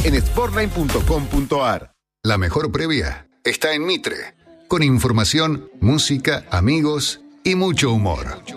en sportline.com.ar. La mejor previa está en Mitre, con información, música, amigos y mucho humor.